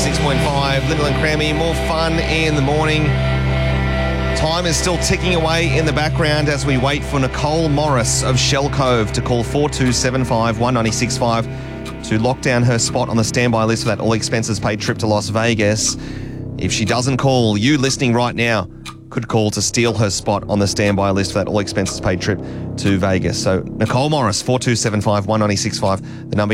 106.5, Lyndall and Crammy. More fun in the morning. Time is still ticking away in the background as we wait for Nicole Morris of Shell Cove to call 4275 1965 to lock down her spot on the standby list for that all-expenses-paid trip to Las Vegas. If she doesn't call, you listening right now could call to steal her spot on the standby list for that all-expenses-paid trip to Vegas. So Nicole Morris, 4275 1965, the number